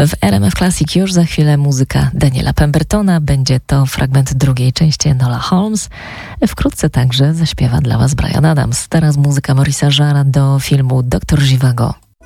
W RMF Classic już za chwilę muzyka Daniela Pembertona. Będzie to fragment drugiej części Enola Holmes. Wkrótce także zaśpiewa dla Was Bryan Adams. Teraz muzyka Maurice'a Jarre'a do filmu Doktor Zhivago.